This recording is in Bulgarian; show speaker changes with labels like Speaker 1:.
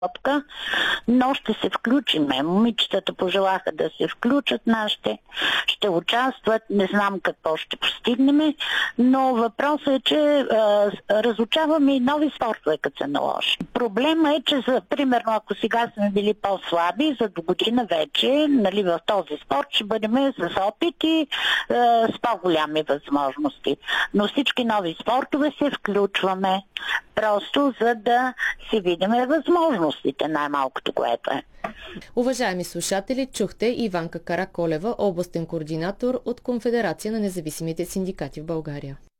Speaker 1: подготовка, но ще се включиме. Момичетата пожелаха да се включат нашите, ще участват, не знам какво ще постигнем, но въпросът е, че разучаваме и нови спортове, като се наложи. Проблема е, че примерно ако сега сме били по-слаби, за до година вече, нали, в този спорт ще бъдем с опит и с по-голями възможности. Но всички нови спортове се включваме просто за да си видим възможностите, най-малкото което е.
Speaker 2: Уважаеми слушатели, чухте Иванка Караколева, областен координатор от Конфедерация на независимите синдикати в България.